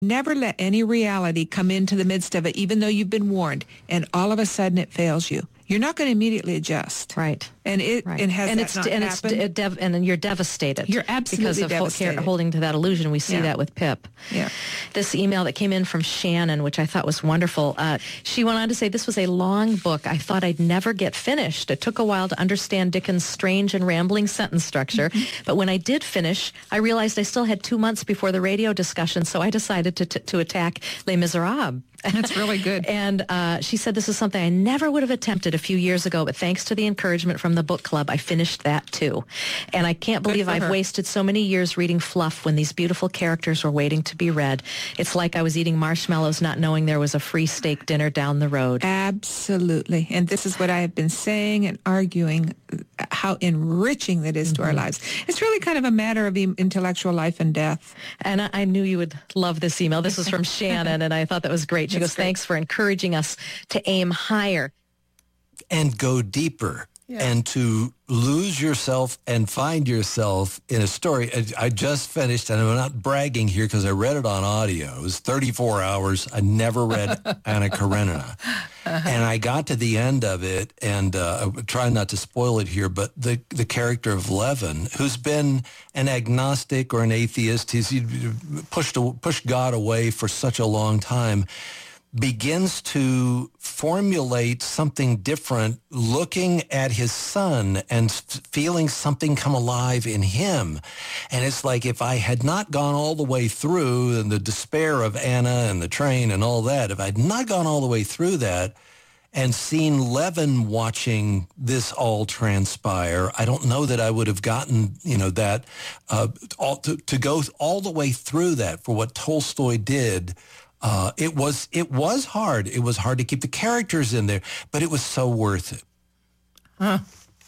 Never let any reality come into the midst of it, even though you've been warned, and all of a sudden it fails you. You're not going to immediately adjust. Right. And and you're devastated. You're absolutely because of holding to that illusion. We see that with Pip. Yeah. This email that came in from Shannon, which I thought was wonderful. She went on to say, this was a long book. I thought I'd never get finished. It took a while to understand Dickens' strange and rambling sentence structure. But when I did finish, I realized I still had 2 months before the radio discussion, so I decided to attack Les Miserables. That's really good. And she said, this is something I never would have attempted a few years ago, but thanks to the encouragement from the book club, I finished that too. And I can't believe I've wasted so many years reading fluff when these beautiful characters were waiting to be read. It's like I was eating marshmallows not knowing there was a free steak dinner down the road. Absolutely. And this is what I have been saying and arguing, how enriching that is to our lives. It's really kind of a matter of intellectual life and death. And I knew you would love this email. This was from Shannon, and I thought that was great. She goes, thanks for encouraging us to aim higher. And go deeper. Yeah. And to lose yourself and find yourself in a story. I just finished, and I'm not bragging here because I read it on audio. It was 34 hours. I never read Anna Karenina. And I got to the end of it, and I try not to spoil it here, but the character of Levin, who's been an agnostic or an atheist, he's pushed God away for such a long time, begins to formulate something different, looking at his son and feeling something come alive in him. And it's like, if I had not gone all the way through and the despair of Anna and the train and all that, if I'd not gone all the way through that and seen Levin watching this all transpire, I don't know that I would have gotten, that, to go all the way through that for what Tolstoy did. It was hard. It was hard to keep the characters in there, but it was so worth it. What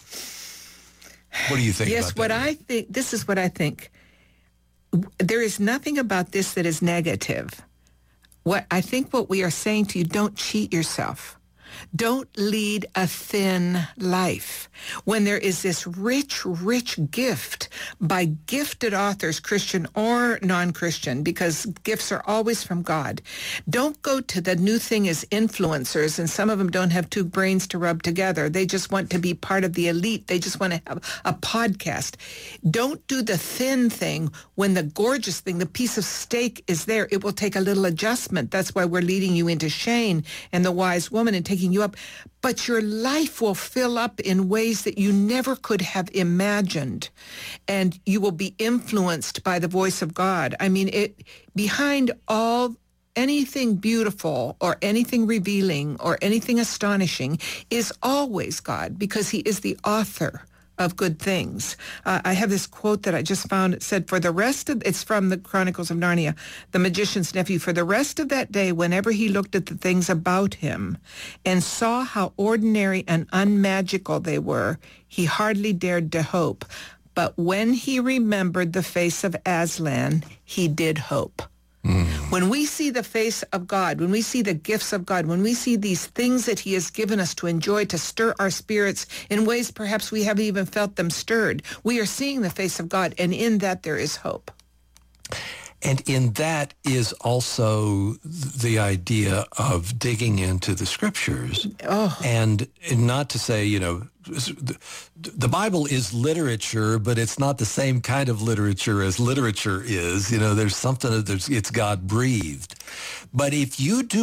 do you think about that? This is what I think. There is nothing about this that is negative. What we are saying to you, don't cheat yourself. Don't lead a thin life when there is this rich, rich gift by gifted authors, Christian or non-Christian, because gifts are always from God. Don't go to the new thing as influencers, and some of them don't have two brains to rub together. They just want to be part of the elite. They just want to have a podcast. Don't do the thin thing when the gorgeous thing, the piece of steak is there. It will take a little adjustment. That's why we're leading you into Shane and the wise woman and taking you up, but your life will fill up in ways that you never could have imagined, and you will be influenced by the voice of God. I mean, behind anything beautiful or anything revealing or anything astonishing is always God, because he is the author of good things. I have this quote that I just found. It said, it's from the Chronicles of Narnia, the magician's nephew, for the rest of that day, whenever he looked at the things about him and saw how ordinary and unmagical they were, he hardly dared to hope. But when he remembered the face of Aslan, he did hope. When we see the face of God, when we see the gifts of God, when we see these things that he has given us to enjoy, to stir our spirits in ways perhaps we haven't even felt them stirred, we are seeing the face of God, and in that there is hope. And in that is also the idea of digging into the scriptures. And not to say, the Bible is literature, but it's not the same kind of literature as literature is. There's something it's God breathed. But if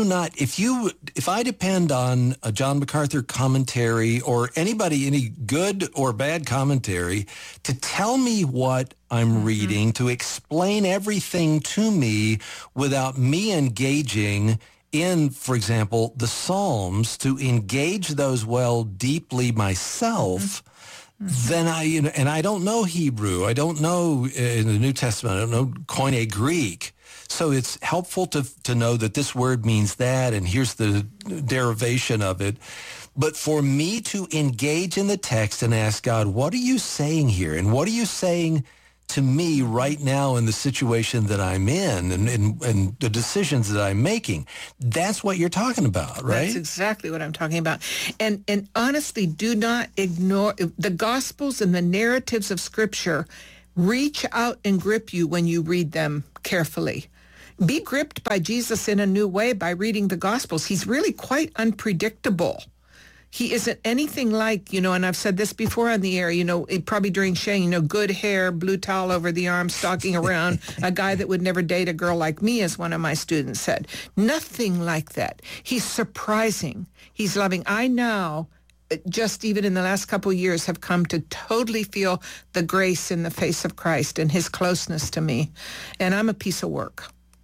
I depend on a John MacArthur commentary or any good or bad commentary to tell me what I'm reading, to explain everything to me without me engaging in, for example, the Psalms, to engage those deeply myself, then I don't know Hebrew. I don't know in the New Testament, I don't know Koine Greek. So it's helpful to know that this word means that, and here's the derivation of it. But for me to engage in the text and ask God, what are you saying here? And what are you saying to me right now in the situation that I'm in and the decisions that I'm making? That's what you're talking about, right? That's exactly what I'm talking about. And honestly, do not ignore the Gospels and the narratives of Scripture. Reach out and grip you when you read them carefully. be gripped by Jesus in a new way by reading the Gospels. He's really quite unpredictable. He isn't anything like, and I've said this before on the air, probably during sharing, good hair, blue towel over the arm, stalking around, a guy that would never date a girl like me, as one of my students said. Nothing like that. He's surprising. He's loving. I now, just even in the last couple of years, have come to totally feel the grace in the face of Christ and his closeness to me. And I'm a piece of work.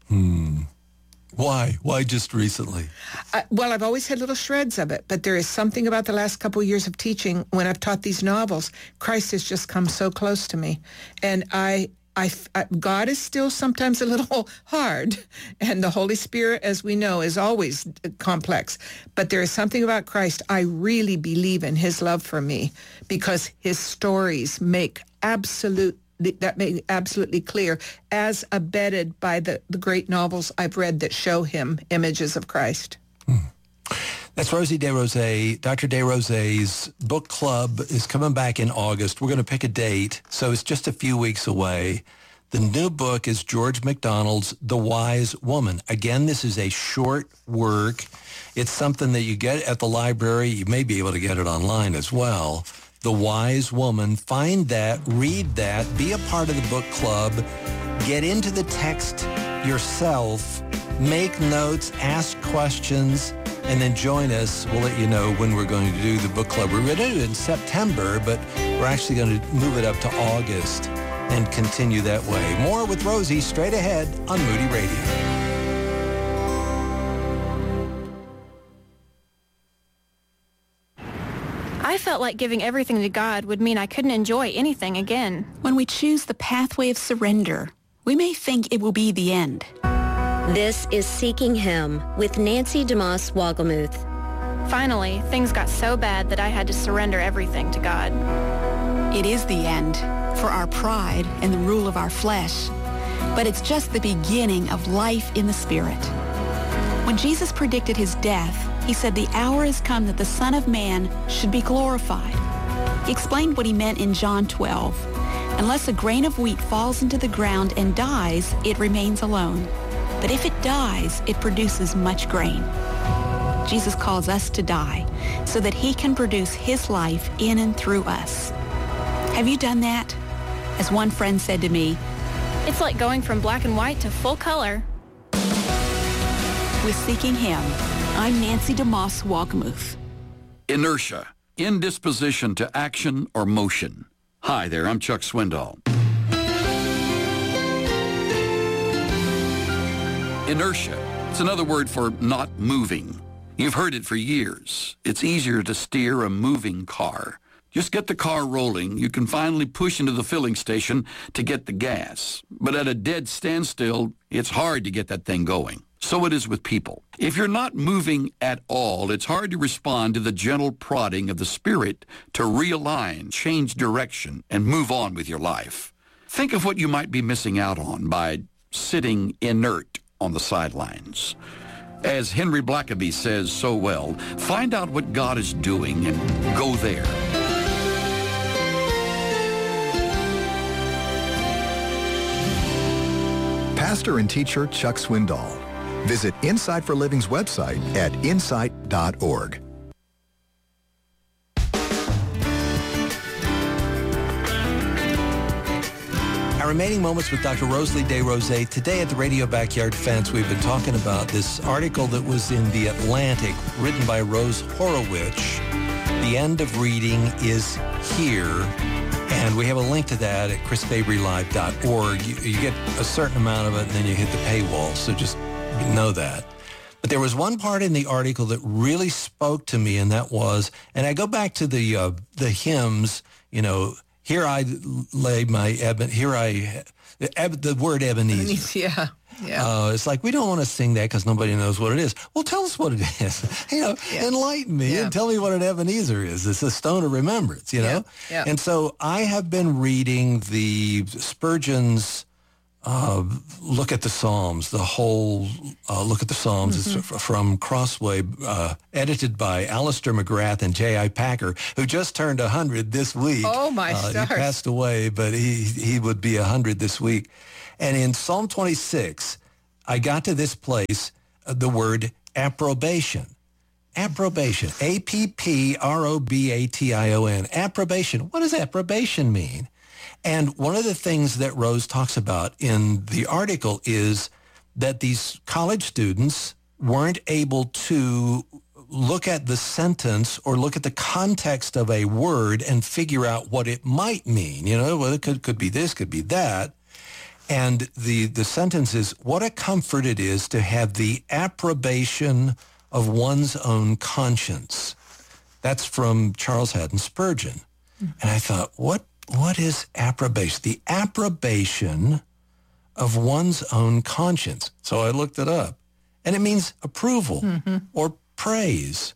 Why? Why just recently? Well, I've always had little shreds of it, but there is something about the last couple of years of teaching when I've taught these novels. Christ has just come so close to me. And God is still sometimes a little hard, and the Holy Spirit, as we know, is always complex. But there is something about Christ. I really believe in his love for me because his stories make absolutely clear, as abetted by the great novels I've read that show him images of Christ. That's Rosie DesRosiers. Dr. DesRosiers' book club is coming back in August. We're going to pick a date, so it's just a few weeks away. The new book is George MacDonald's The Wise Woman. Again, this is a short work. It's something that you get at the library. You may be able to get it online as well. The Wise Woman. Find that, read that, be a part of the book club, get into the text yourself, make notes, ask questions, and then join us. We'll let you know when we're going to do the book club. We're going to do it in September, but we're actually going to move it up to August and continue that way. More with Rosie straight ahead on Moody Radio. I felt like giving everything to God would mean I couldn't enjoy anything again. When we choose the pathway of surrender, we may think it will be the end. This is Seeking Him with Nancy DeMoss Wogelmuth. Finally, things got so bad that I had to surrender everything to God. It is the end for our pride and the rule of our flesh, but it's just the beginning of life in the Spirit. When Jesus predicted his death, he said the hour has come that the Son of Man should be glorified. He explained what he meant in John 12. Unless a grain of wheat falls into the ground and dies, it remains alone. But if it dies, it produces much grain. Jesus calls us to die so that he can produce his life in and through us. Have you done that? As one friend said to me, it's like going from black and white to full color. With Seeking Him, I'm Nancy DeMoss Wogelmuth. Inertia, indisposition to action or motion. Hi there, I'm Chuck Swindoll. Inertia, it's another word for not moving. You've heard it for years. It's easier to steer a moving car. Just get the car rolling. You can finally push into the filling station to get the gas. But at a dead standstill, it's hard to get that thing going. So it is with people. If you're not moving at all, it's hard to respond to the gentle prodding of the Spirit to realign, change direction, and move on with your life. Think of what you might be missing out on by sitting inert on the sidelines. As Henry Blackaby says so well, find out what God is doing and go there. Pastor and teacher Chuck Swindoll. Visit Insight for Living's website at insight.org. Our remaining moments with Dr. Rosalie DesRosiers. Today at the Radio Backyard Fence, we've been talking about this article that was in The Atlantic, written by Rose Horowitz. The end of reading is here, and we have a link to that at chrisfabrylive.org. You get a certain amount of it, and then you hit the paywall, so just know that. But there was one part in the article that really spoke to me, and that was, and I go back to the hymns, here I lay my the word Ebenezer. Yeah. It's like, we don't want to sing that because nobody knows what it is. Well, tell us what it is. Enlighten me and tell me what an Ebenezer is. It's a stone of remembrance, Yeah. And so I have been reading the Spurgeon's Look at the Psalms, the whole Look at the Psalms. Mm-hmm. It's from Crossway, edited by Alistair McGrath and J.I. Packer, who just turned 100 this week. Oh, my stars. He passed away, but he would be 100 this week. And in Psalm 26, I got to this place, the word approbation. Approbation, A-P-P-R-O-B-A-T-I-O-N, approbation. What does approbation mean? And one of the things that Rose talks about in the article is that these college students weren't able to look at the sentence or look at the context of a word and figure out what it might mean. You know, well, it could be this, could be that. And the sentence is, what a comfort it is to have the approbation of one's own conscience. That's from Charles Haddon Spurgeon. And I thought, what is approbation? The approbation of one's own conscience. So I looked it up. And it means approval or praise.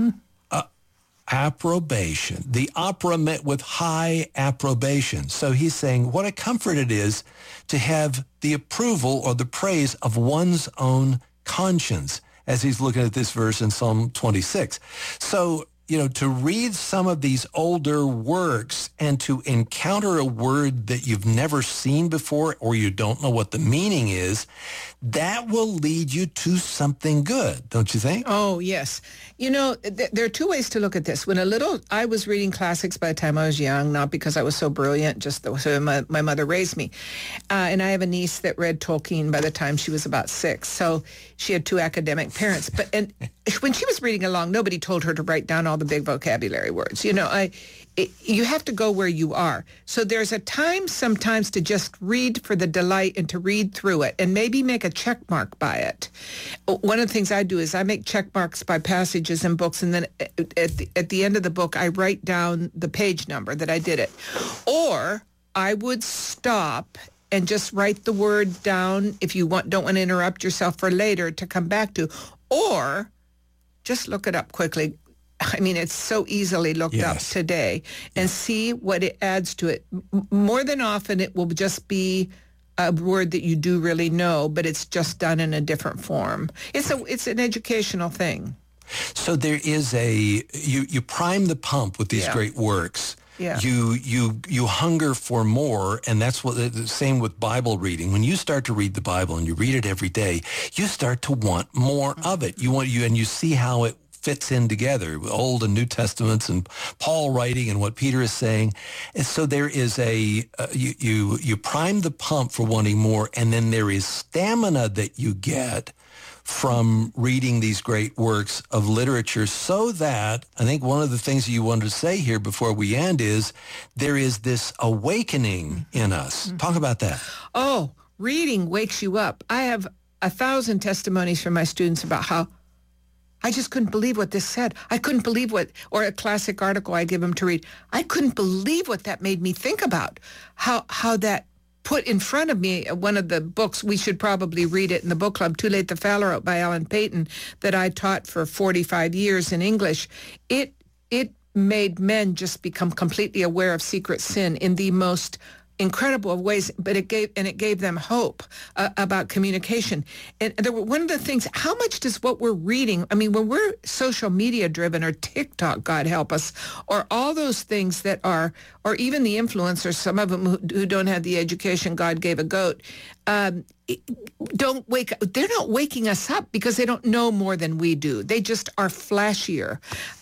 Approbation. The opera met with high approbation. So he's saying what a comfort it is to have the approval or the praise of one's own conscience, as he's looking at this verse in Psalm 26. So, you know, to read some of these older works and to encounter a word that you've never seen before or you don't know what the meaning is, that will lead you to something good, don't you think? Oh, yes. You know, there are two ways to look at this. When I was reading classics by the time I was young, not because I was so brilliant, just so my mother raised me. And I have a niece that read Tolkien by the time she was about 6. So she had 2 academic parents. And when she was reading along, nobody told her to write down all the big vocabulary words. You know, you have to go where you are. So there's a time sometimes to just read for the delight and to read through it and maybe make a check mark by it. One of the things I do is I make check marks by passages in books, and then at the end of the book, I write down the page number that I did it. Or I would stop and just write the word down if you don't want to interrupt yourself for later to come back to, or just look it up quickly. I mean, it's so easily looked up today, and see what it adds to it. More than often, it will just be a word that you do really know, but it's just done in a different form. It's an educational thing. So there is you prime the pump with these great works. Yeah. You hunger for more, and that's what the same with Bible reading. When you start to read the Bible and you read it every day, you start to want more of it. And you see how it fits in together, Old and New Testaments and Paul writing and what Peter is saying. And so there is you prime the pump for wanting more, and then there is stamina that you get from reading these great works of literature, so that I think one of the things you wanted to say here before we end is there is this awakening in us. Talk about that. Oh, reading wakes you up. I have 1,000 testimonies from my students about how I just couldn't believe what this said. I couldn't believe or a classic article I give them to read. I couldn't believe what that made me think about, how that put in front of me one of the books. We should probably read it in the book club, Too Late to Fallow by Alan Paton, that I taught for 45 years in English. It made men just become completely aware of secret sin in the most incredible of ways, but it gave them hope about communication. And one of the things, how much does what we're reading, I mean, when we're social media driven, or TikTok, God help us, or all those things that are, or even the influencers, some of them who don't have the education God gave a goat, don't wake up. They're not waking us up because they don't know more than we do. They just are flashier.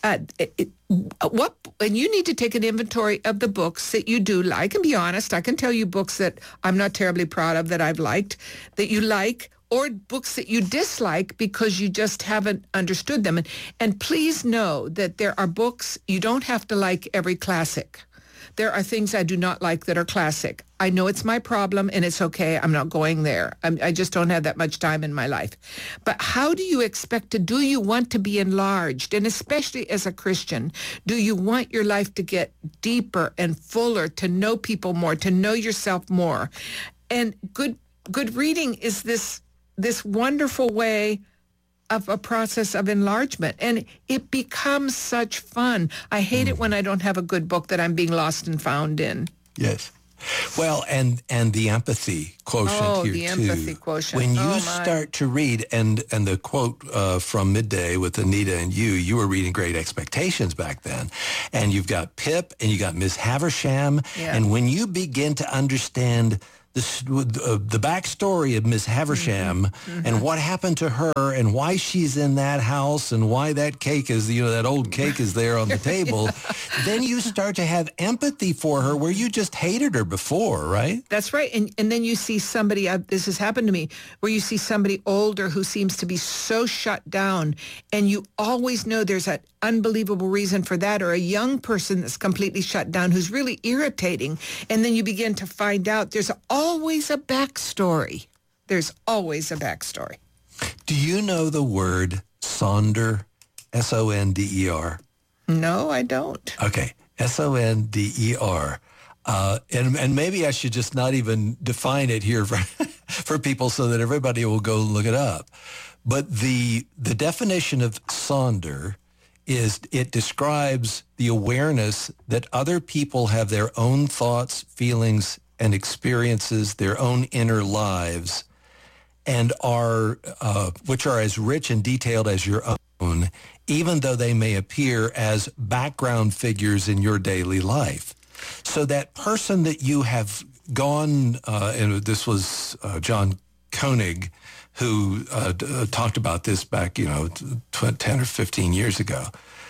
And you need to take an inventory of the books that you do like, and be honest. I can tell you books that I'm not terribly proud of that I've liked, that you like, or books that you dislike because you just haven't understood them. And please know that there are books, you don't have to like every classic. There are things I do not like that are classic. I know it's my problem, and it's okay. I'm not going there. I just don't have that much time in my life. But how do you do you want to be enlarged? And especially as a Christian, do you want your life to get deeper and fuller, to know people more, to know yourself more? And good reading is this wonderful way of a process of enlargement, and it becomes such fun. I hate it when I don't have a good book that I'm being lost and found in. Yes. Well, and the empathy quotient here, the empathy quotient. When you start to read, and the quote from Midday with Anita and you were reading Great Expectations back then, and you've got Pip and you got Miss Haversham, and when you begin to understand the backstory of Miss Haversham and what happened to her and why she's in that house and why that cake is, that old cake is there on the table, then you start to have empathy for her where you just hated her before, right? That's right. And then you see somebody, this has happened to me, where you see somebody older who seems to be so shut down, and you always know there's an unbelievable reason for that, or a young person that's completely shut down who's really irritating. And then you begin to find out there's always a backstory. There's always a backstory. Do you know the word Sonder? S-O-N-D-E-R? No, I don't. Okay. S-O-N-D-E-R. And maybe I should just not even define it here for people so that everybody will go look it up. But the definition of Sonder is it describes the awareness that other people have their own thoughts, feelings, and experiences, their own inner lives, and which are as rich and detailed as your own, even though they may appear as background figures in your daily life. So that person that you have gone, and this was John Koenig, who talked about this back, 10 or 15 years ago.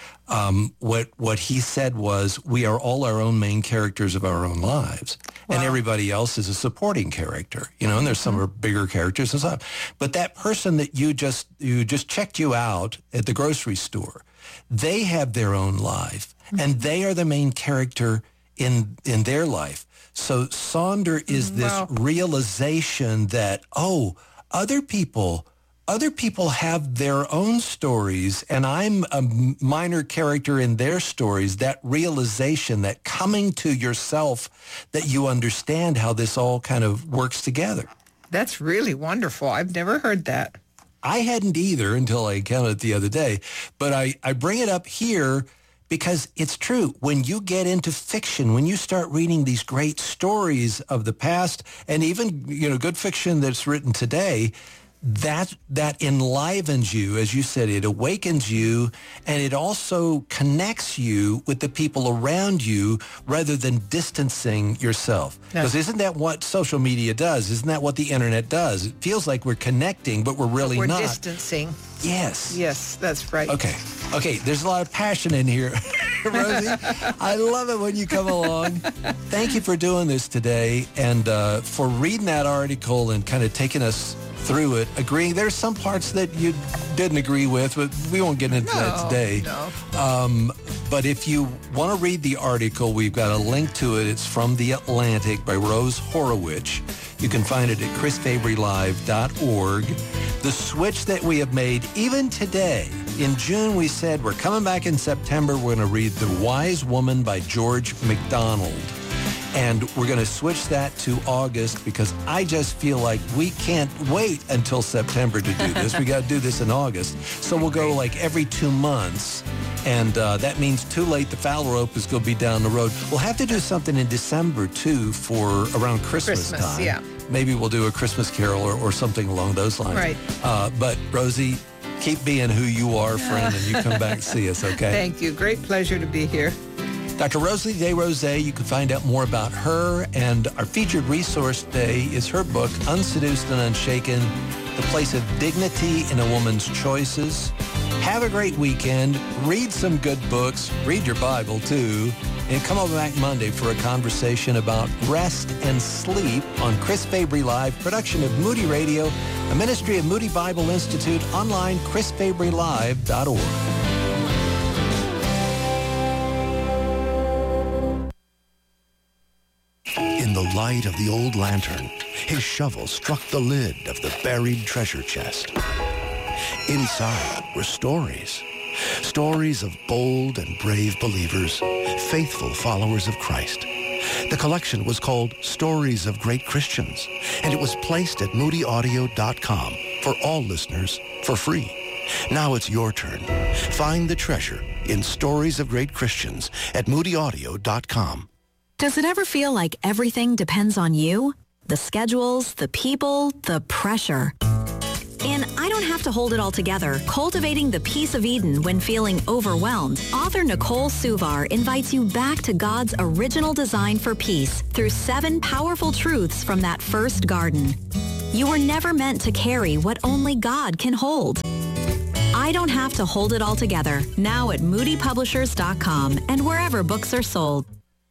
What he said was, we are all our own main characters of our own lives. Wow. And everybody else is a supporting character, and there's some are bigger characters and stuff. But that person that you just checked you out at the grocery store, they have their own life, and they are the main character in their life. So Sonder is this realization that, other people have their own stories, and I'm a minor character in their stories. That realization, that coming to yourself, that you understand how this all kind of works together. That's really wonderful. I've never heard that. I hadn't either until I encountered it the other day. But I bring it up here because it's true. When you get into fiction, when you start reading these great stories of the past, and even, good fiction that's written today, that enlivens you, as you said, it awakens you, and it also connects you with the people around you rather than distancing yourself. Because isn't that what social media does? Isn't that what the internet does? It feels like we're connecting, but we're really not. We're distancing. Yes. Yes, that's right. Okay, there's a lot of passion in here, Rosie. I love it when you come along. Thank you for doing this today and for reading that article and kind of taking us through it, agreeing. There's some parts that you didn't agree with, but we won't get into that today. No. But if you want to read the article, we've got a link to it. It's from The Atlantic by Rose Horowitz. You can find it at chrisfabrylive.org. The switch that we have made, even today, in June we said we're coming back in September. We're going to read The Wise Woman by George MacDonald. And we're going to switch that to August because I just feel like we can't wait until September to do this. We got to do this in August. So we'll go like every 2 months. And that means Too Late, the Foul Rope is going to be down the road. We'll have to do something in December, too, for around Christmas time. Yeah. Maybe we'll do a Christmas Carol or something along those lines. Right. But, Rosie, keep being who you are, friend, and you come back and see us, okay? Thank you. Great pleasure to be here. Dr. Rosalie DesRosiers, you can find out more about her, and our featured resource today is her book, Unseduced and Unshaken, The Place of Dignity in a Woman's Choices. Have a great weekend. Read some good books. Read your Bible, too. And come on back Monday for a conversation about rest and sleep on Chris Fabry Live, production of Moody Radio, a ministry of Moody Bible Institute, online, chrisfabrylive.org. In the light of the old lantern, his shovel struck the lid of the buried treasure chest. Inside were stories. Stories of bold and brave believers, faithful followers of Christ. The collection was called Stories of Great Christians, and it was placed at moodyaudio.com for all listeners for free. Now it's your turn. Find the treasure in Stories of Great Christians at moodyaudio.com. Does it ever feel like everything depends on you? The schedules, the people, the pressure. In I Don't Have to Hold It All Together, Cultivating the Peace of Eden When Feeling Overwhelmed, author Nicole Suvar invites you back to God's original design for peace through 7 powerful truths from that first garden. You were never meant to carry what only God can hold. I Don't Have to Hold It All Together, now at moodypublishers.com and wherever books are sold.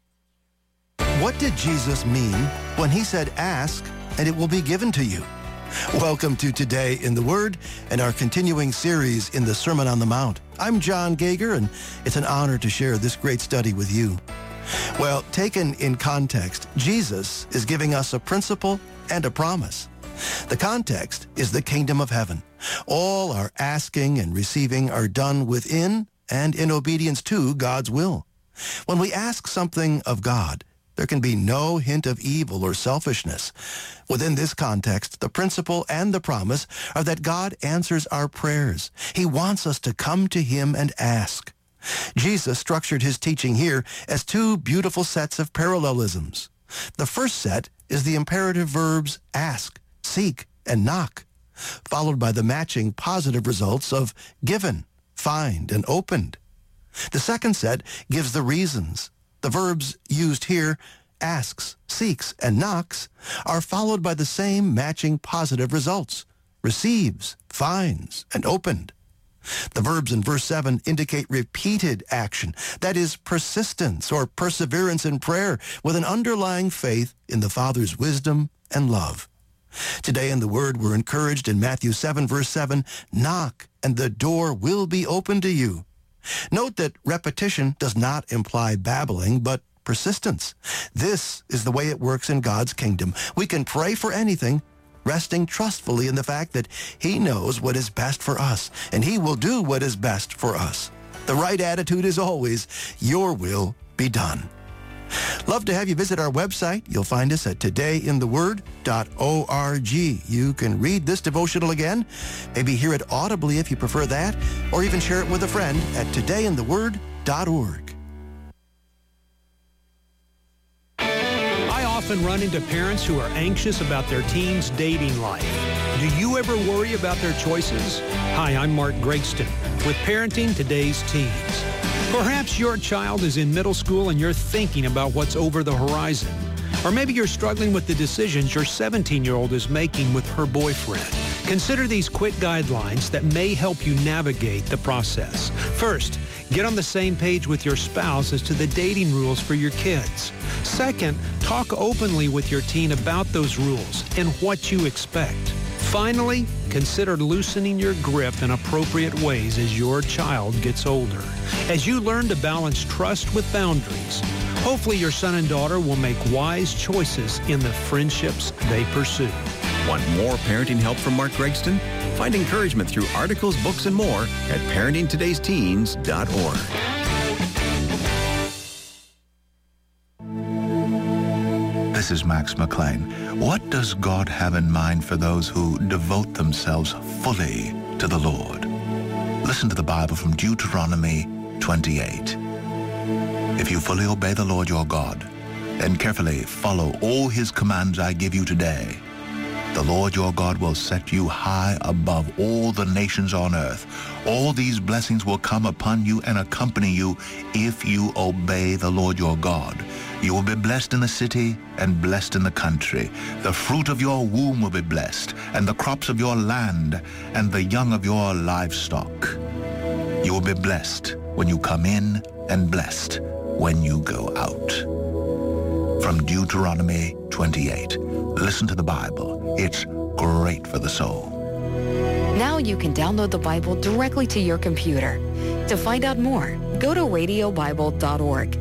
What did Jesus mean when he said, ask and it will be given to you? Welcome to Today in the Word and our continuing series in the Sermon on the Mount. I'm John Gager, and it's an honor to share this great study with you. Well, taken in context, Jesus is giving us a principle and a promise. The context is the kingdom of heaven. All our asking and receiving are done within and in obedience to God's will. When we ask something of God, there can be no hint of evil or selfishness. Within this context, the principle and the promise are that God answers our prayers. He wants us to come to him and ask. Jesus structured his teaching here as 2 beautiful sets of parallelisms. The first set is the imperative verbs ask, seek, and knock, followed by the matching positive results of given, find, and opened. The second set gives the reasons. The verbs used here, asks, seeks, and knocks, are followed by the same matching positive results, receives, finds, and opened. The verbs in verse 7 indicate repeated action, that is, persistence or perseverance in prayer with an underlying faith in the Father's wisdom and love. Today in the Word, we're encouraged in Matthew 7, verse 7, knock, and the door will be opened to you. Note that repetition does not imply babbling, but persistence. This is the way it works in God's kingdom. We can pray for anything, resting trustfully in the fact that he knows what is best for us, and he will do what is best for us. The right attitude is always, your will be done. Love to have you visit our website. You'll find us at todayintheword.org. You can read this devotional again, maybe hear it audibly if you prefer that, or even share it with a friend at todayintheword.org. I often run into parents who are anxious about their teens' dating life. Do you ever worry about their choices? Hi, I'm Mark Gregston with Parenting Today's Teens. Perhaps your child is in middle school and you're thinking about what's over the horizon. Or maybe you're struggling with the decisions your 17-year-old is making with her boyfriend. Consider these quick guidelines that may help you navigate the process. First, get on the same page with your spouse as to the dating rules for your kids. Second, talk openly with your teen about those rules and what you expect. Finally, consider loosening your grip in appropriate ways as your child gets older. As you learn to balance trust with boundaries, hopefully your son and daughter will make wise choices in the friendships they pursue. Want more parenting help from Mark Gregston? Find encouragement through articles, books, and more at parentingtodaysteens.org. This is Max McLean. What does God have in mind for those who devote themselves fully to the Lord? Listen to the Bible from Deuteronomy 28. If you fully obey the Lord your God and carefully follow all his commands I give you today, the Lord your God will set you high above all the nations on earth. All these blessings will come upon you and accompany you if you obey the Lord your God. You will be blessed in the city and blessed in the country. The fruit of your womb will be blessed, and the crops of your land, and the young of your livestock. You will be blessed when you come in and blessed when you go out. From Deuteronomy 28. Listen to the Bible. It's great for the soul. Now you can download the Bible directly to your computer. To find out more, go to radiobible.org.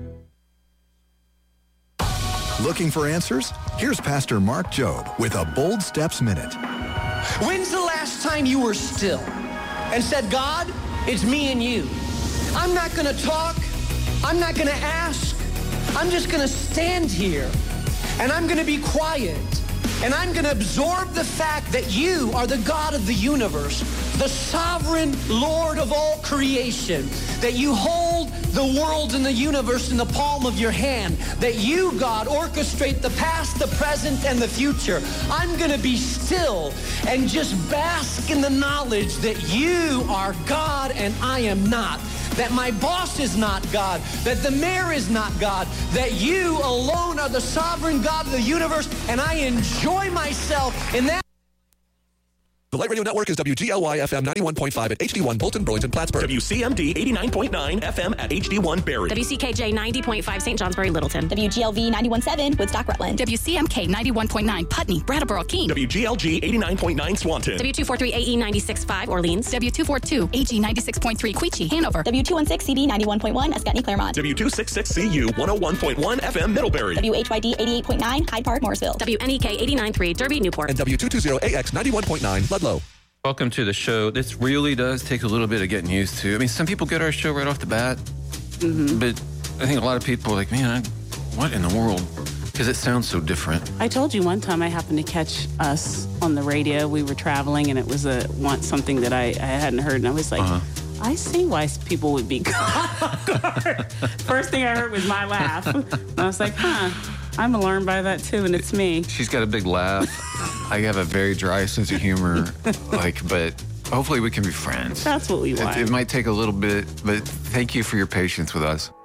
Looking for answers? Here's Pastor Mark Jobe with a Bold Steps Minute. When's the last time you were still and said, God, it's me and you. I'm not going to talk. I'm not going to ask. I'm just going to stand here and I'm going to be quiet. And I'm going to absorb the fact that you are the God of the universe, the sovereign Lord of all creation, that you hold the world and the universe in the palm of your hand, that you, God, orchestrate the past, the present, and the future. I'm going to be still and just bask in the knowledge that you are God and I am not. That my boss is not God, that the mayor is not God, that you alone are the sovereign God of the universe, and I enjoy myself in that. The Light Radio Network is WGLY FM 91.5 at HD1 Bolton, Burlington, Plattsburgh. WCMD 89.9 FM at HD1 Barrie. WCKJ 90.5 St. Johnsbury, Littleton. WGLV 91.7 Woodstock, Rutland. WCMK 91.9 Putney, Brattleboro, Keene. WGLG 89.9 Swanton. W243 AE 96.5 Orleans. W242 AG 96.3 Queechee, Hanover. W216 CD 91.1 Escutney, Claremont. W266 CU 101.1 FM Middlebury. WHYD 88.9 Hyde Park, Morrisville. WNEK 89.3 Derby, Newport. And W220 AX 91.9 Ludlow. Welcome to the show. This really does take a little bit of getting used to. I mean, some people get our show right off the bat, but I think a lot of people are like, man, what in the world? Because it sounds so different. I told you one time I happened to catch us on the radio. We were traveling, and it was something that I hadn't heard, and I was like, I see why people would be caught off guard. First thing I heard was my laugh. And I was like, I'm alarmed by that too, and it's me. She's got a big laugh. I have a very dry sense of humor, but hopefully we can be friends. That's what we want. It might take a little bit, but thank you for your patience with us.